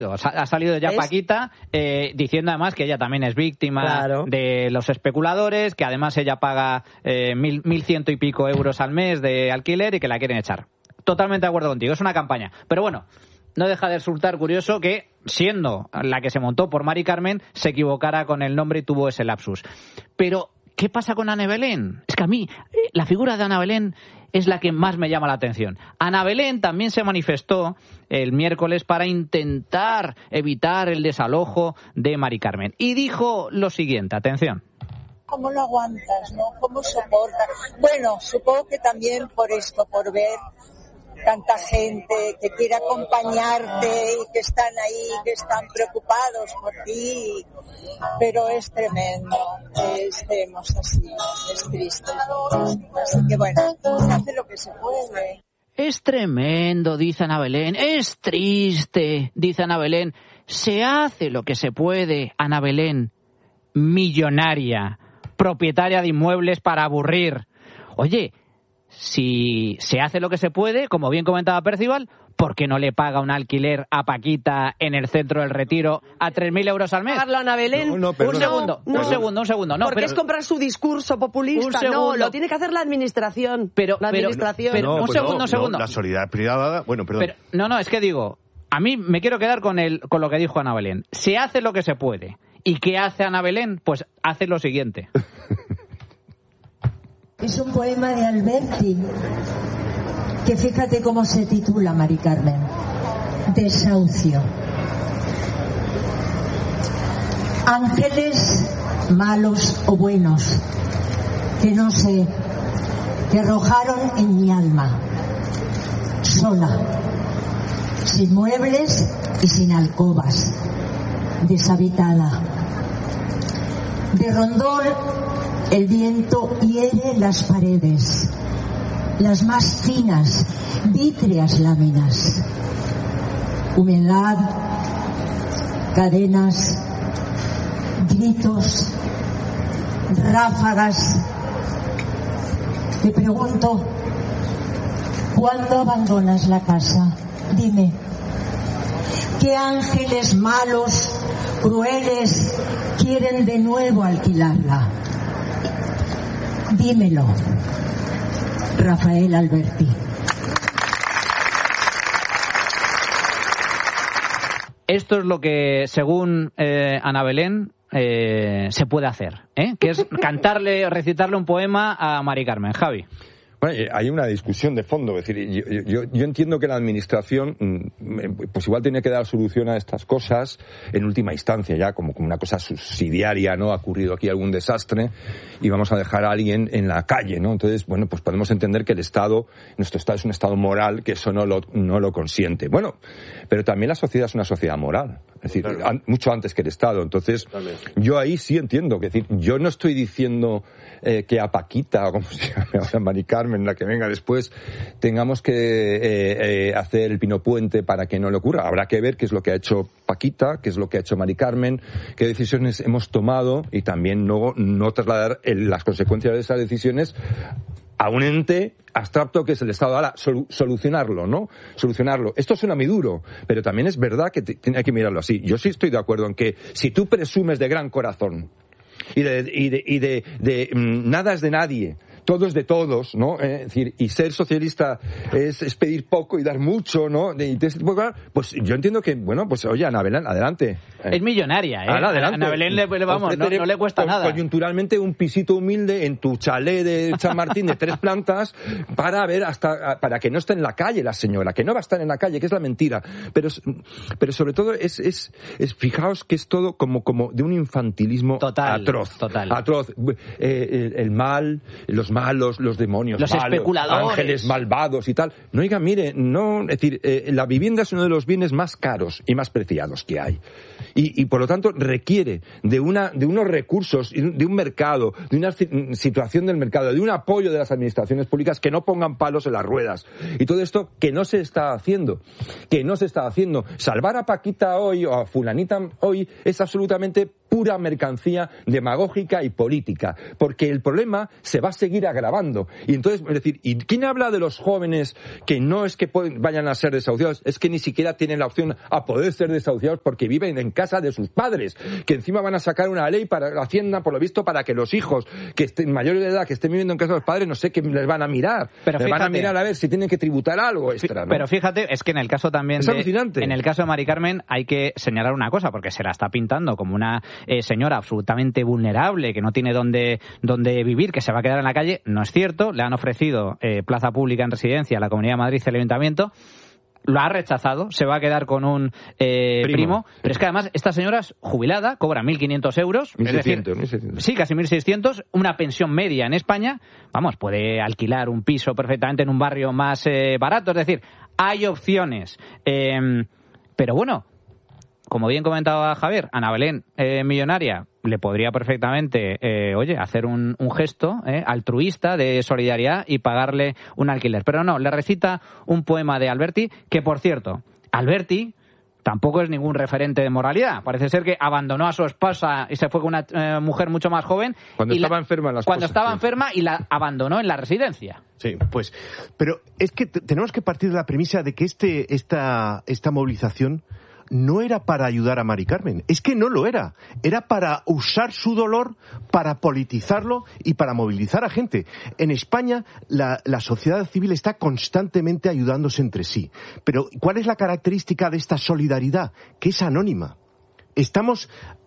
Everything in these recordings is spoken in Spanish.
Ha salido ya Paquita diciendo además que ella también es víctima de los especuladores, que además ella paga 1.100 y pico euros al mes de alquiler y que la quieren echar. Totalmente de acuerdo contigo, es una campaña. Pero bueno, no deja de resultar curioso que, siendo la que se montó por Mari Carmen, se equivocara con el nombre y tuvo ese lapsus. Pero, ¿qué pasa con Ana Belén? Es que a mí, la figura de Ana Belén es la que más me llama la atención. Ana Belén también se manifestó el miércoles para intentar evitar el desalojo de Mari Carmen. Y dijo lo siguiente, atención. ¿Cómo lo aguantas, no? ¿Cómo soportas? Bueno, supongo que también por esto, por ver tanta gente que quiere acompañarte y que están ahí, que están preocupados por ti, pero es tremendo, estemos así, es triste, así que bueno, se hace lo que se puede. Es tremendo, dice Ana Belén, es triste, dice Ana Belén, se hace lo que se puede, Ana Belén, millonaria, propietaria de inmuebles para aburrir. Oye, si se hace lo que se puede, como bien comentaba Percival, ¿por qué no le paga un alquiler a Paquita en el centro del Retiro a 3.000 euros al mes? ¿Pagarlo a Ana Belén? Un segundo. No, porque es comprar su discurso populista. No, lo tiene que hacer la administración. Un segundo. La solidaridad privada, bueno, perdón. Es que digo, a mí me quiero quedar con lo que dijo Ana Belén. Se hace lo que se puede. ¿Y qué hace Ana Belén? Pues hace lo siguiente. Es un poema de Alberti, que fíjate cómo se titula, Mari Carmen. Desahucio. Ángeles malos o buenos, que no sé, que arrojaron en mi alma, sola, sin muebles y sin alcobas, deshabitada. De rondón el viento hiere las paredes, las más finas, vítreas láminas. Humedad, cadenas, gritos, ráfagas. Te pregunto, ¿cuándo abandonas la casa? Dime, ¿qué ángeles malos, crueles, quieren de nuevo alquilarla? Dímelo, Rafael Alberti. Esto es lo que, según Ana Belén, se puede hacer, que es recitarle un poema a Mari Carmen. Javi. Bueno, hay una discusión de fondo, es decir, yo entiendo que la administración pues igual tiene que dar solución a estas cosas en última instancia, ya como una cosa subsidiaria, ¿no? Ha ocurrido aquí algún desastre y vamos a dejar a alguien en la calle, ¿no? Entonces, bueno, pues podemos entender que nuestro Estado es un Estado moral, que eso no lo consiente. Bueno, pero también la sociedad es una sociedad moral, es decir, mucho antes que el Estado. Entonces, yo ahí sí entiendo, es decir, yo no estoy diciendo que a Paquita, o como se llama ahora Mari Carmen, la que venga después, tengamos que hacer el pino puente para que no le ocurra. Habrá que ver qué es lo que ha hecho Paquita, qué es lo que ha hecho Mari Carmen, qué decisiones hemos tomado y también no trasladar las consecuencias de esas decisiones a un ente abstracto que es el Estado. Ahora, solucionarlo, ¿no? Solucionarlo. Esto suena muy duro, pero también es verdad que hay que mirarlo así. Yo sí estoy de acuerdo en que si tú presumes de gran corazón y de nada es de nadie, todo es de todos, ¿no? Es decir, y ser socialista es pedir poco y dar mucho, ¿no? Pues yo entiendo que, bueno, pues oye, Ana Belén, adelante. Es millonaria, ¿eh? Adelante. Ana Belén, no le cuesta nada. Coyunturalmente un pisito humilde en tu chalet de Chamartín de 3 plantas para que no esté en la calle la señora, que no va a estar en la calle, que es la mentira. Pero sobre todo es fijaos que es todo como de un infantilismo atroz. Atroz. El mal, los malos, los demonios los malos, especuladores, ángeles malvados y tal. No, oiga, mire, no, es decir, la vivienda es uno de los bienes más caros y más preciados que hay. Y por lo tanto requiere de unos recursos, de un mercado, de una situación del mercado, de un apoyo de las administraciones públicas que no pongan palos en las ruedas. Y todo esto que no se está haciendo. Salvar a Paquita hoy o a fulanita hoy es absolutamente pura mercancía demagógica y política, porque el problema se va a seguir agravando. Y entonces, es decir, ¿y quién habla de los jóvenes que no es que vayan a ser desahuciados? Es que ni siquiera tienen la opción a poder ser desahuciados porque viven en casa de sus padres, que encima van a sacar una ley para la Hacienda, por lo visto, para que los hijos que estén mayores de edad, que estén viviendo en casa de los padres, no sé qué les van a mirar. Pero les van a mirar a ver si tienen que tributar algo extra, ¿no? Pero fíjate, es que en el caso también en el caso de Mari Carmen hay que señalar una cosa, porque se la está pintando como una señora absolutamente vulnerable, que no tiene dónde vivir, que se va a quedar en la calle. No es cierto, le han ofrecido plaza pública en residencia a la Comunidad de Madrid y el Ayuntamiento. Lo ha rechazado, se va a quedar con un primo. Pero es que además esta señora es jubilada, cobra 1.500 euros. 1.600, es decir, 1.600. Sí, casi 1.600, una pensión media en España. Vamos, puede alquilar un piso perfectamente en un barrio más barato. Es decir, hay opciones. Pero bueno, como bien comentaba Javier, Ana Belén, millonaria, le podría perfectamente, hacer un gesto altruista de solidaridad y pagarle un alquiler. Pero no, le recita un poema de Alberti, que por cierto, Alberti tampoco es ningún referente de moralidad. Parece ser que abandonó a su esposa y se fue con una mujer mucho más joven. Cuando estaba enferma y la abandonó en la residencia. Sí, pues, pero es que tenemos que partir de la premisa de que esta movilización no era para ayudar a Mari Carmen, es que no lo era. Era para usar su dolor, para politizarlo y para movilizar a gente. En España, la sociedad civil está constantemente ayudándose entre sí. Pero, ¿cuál es la característica de esta solidaridad? Que es anónima. Estamos...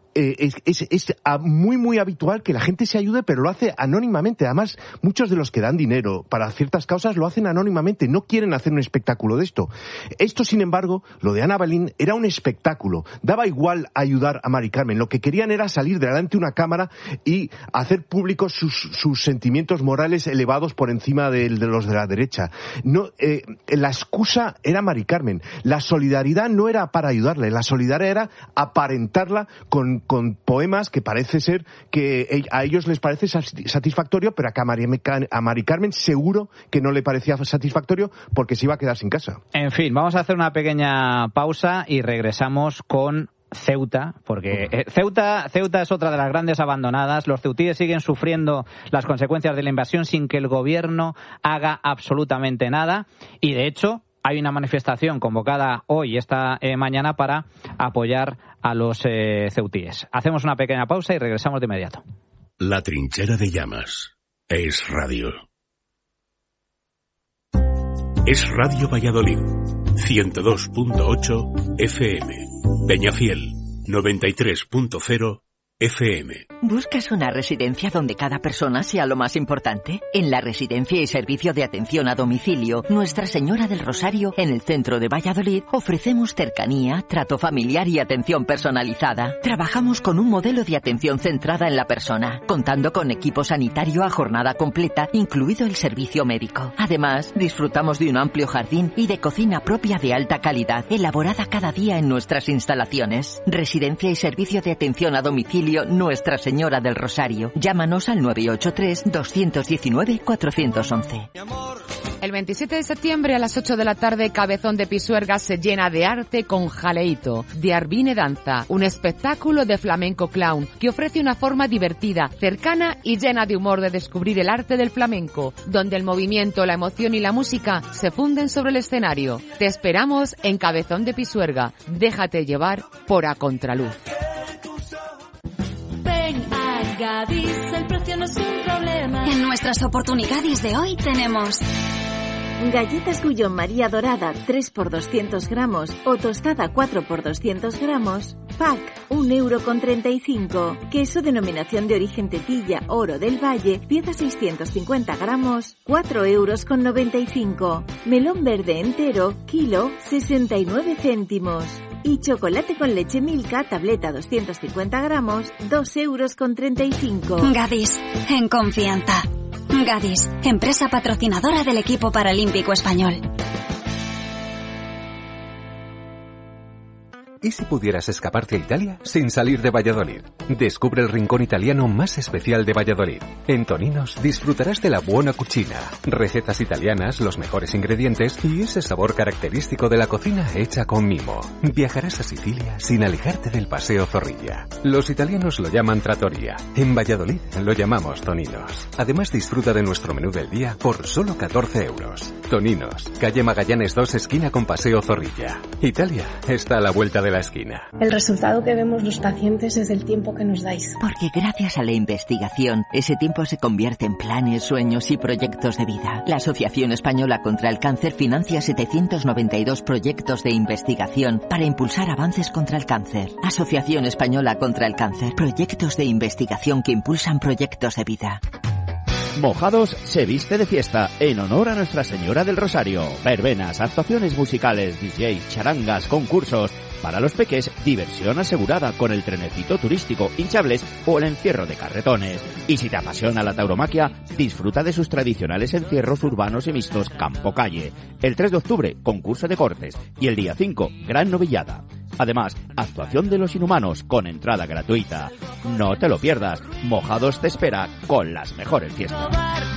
Es muy muy habitual que la gente se ayude, pero lo hace anónimamente. Además, muchos de los que dan dinero para ciertas causas lo hacen anónimamente, no quieren hacer un espectáculo de esto. Esto, sin embargo, lo de Ana Belén era un espectáculo. Daba igual ayudar a Mari Carmen. Lo que querían era salir delante de una cámara y hacer públicos sus sentimientos morales elevados por encima de los de la derecha. No, la excusa era Mari Carmen. La solidaridad no era para ayudarle, la solidaridad era aparentarla con poemas que parece ser que a ellos les parece satisfactorio, pero a Mari Carmen seguro que no le parecía satisfactorio porque se iba a quedar sin casa. En fin, vamos a hacer una pequeña pausa y regresamos con Ceuta, porque Ceuta es otra de las grandes abandonadas. Los ceutíes siguen sufriendo las consecuencias de la invasión sin que el gobierno haga absolutamente nada, y de hecho hay una manifestación convocada hoy, esta mañana, para apoyar a los ceutíes. Hacemos una pequeña pausa y regresamos de inmediato. La trinchera de llamas es radio. Es Radio Valladolid, 102.8 FM. Peñafiel, 93.0 FM. ¿Buscas una residencia donde cada persona sea lo más importante? En la Residencia y Servicio de Atención a Domicilio Nuestra Señora del Rosario, en el centro de Valladolid, ofrecemos cercanía, trato familiar y atención personalizada. Trabajamos con un modelo de atención centrada en la persona, contando con equipo sanitario a jornada completa, incluido el servicio médico. Además, disfrutamos de un amplio jardín y de cocina propia de alta calidad, elaborada cada día en nuestras instalaciones. Residencia y Servicio de Atención a Domicilio Nuestra Señora del Rosario. Llámanos al 983-219-411. El 27 de septiembre a las 8 de la tarde, Cabezón de Pisuerga se llena de arte con Jaleito, de Arvine Danza, un espectáculo de flamenco clown que ofrece una forma divertida, cercana y llena de humor de descubrir el arte del flamenco, donde el movimiento, la emoción y la música se funden sobre el escenario. Te esperamos en Cabezón de Pisuerga. Déjate llevar por A Contraluz. Gadis, el precio no es un problema. En nuestras oportunidades de hoy tenemos galletas Gullón María Dorada 3 por 200 gramos o tostada 4 por 200 gramos, pack 1,35 €. Queso denominación de origen Tetilla Oro del Valle, pieza 650 gramos, 4,95 €. Melón verde entero, kilo 69 céntimos. Y chocolate con leche Milka, tableta 250 gramos, 2,35 €. Gadis, en confianza. Gadis, empresa patrocinadora del equipo paralímpico español. ¿Y si pudieras escaparte a Italia sin salir de Valladolid? Descubre el rincón italiano más especial de Valladolid. En Toninos disfrutarás de la buona cucina, recetas italianas, los mejores ingredientes y ese sabor característico de la cocina hecha con mimo. Viajarás a Sicilia sin alejarte del Paseo Zorrilla. Los italianos lo llaman trattoria. En Valladolid lo llamamos Toninos. Además, disfruta de nuestro menú del día por solo 14 euros. Toninos, calle Magallanes 2, esquina con Paseo Zorrilla. Italia está a la vuelta de la esquina. El resultado que vemos los pacientes es el tiempo que nos dais. Porque gracias a la investigación, ese tiempo se convierte en planes, sueños y proyectos de vida. La Asociación Española contra el Cáncer financia 792 proyectos de investigación para impulsar avances contra el cáncer. Asociación Española contra el Cáncer. Proyectos de investigación que impulsan proyectos de vida. Mojados se viste de fiesta en honor a Nuestra Señora del Rosario. Verbenas, actuaciones musicales, DJs, charangas, concursos. Para los peques, diversión asegurada con el trenecito turístico, hinchables o el encierro de carretones. Y si te apasiona la tauromaquia, disfruta de sus tradicionales encierros urbanos y mixtos campo-calle. El 3 de octubre, concurso de cortes. Y el día 5, gran novillada. Además, actuación de los inhumanos con entrada gratuita. No te lo pierdas. Mojados te espera con las mejores fiestas.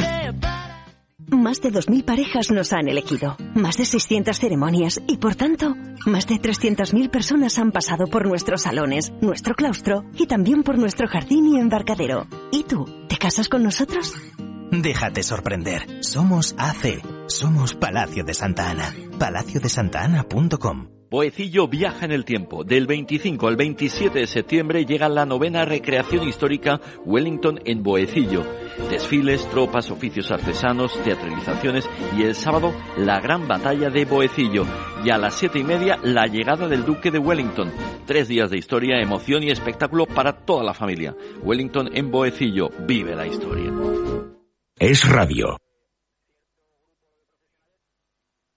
Más de 2.000 parejas nos han elegido, más de 600 ceremonias y, por tanto, más de 300.000 personas han pasado por nuestros salones, nuestro claustro y también por nuestro jardín y embarcadero. ¿Y tú, te casas con nosotros? Déjate sorprender. Somos AC. Somos Palacio de Santa Ana. palaciodesantana.com. Boecillo viaja en el tiempo. Del 25 al 27 de septiembre llega la 9ª recreación histórica Wellington en Boecillo. Desfiles, tropas, oficios artesanos, teatralizaciones y el sábado la gran batalla de Boecillo. Y a las 7:30 la llegada del Duque de Wellington. 3 días de historia, emoción y espectáculo para toda la familia. Wellington en Boecillo. Vive la historia. Es Radio.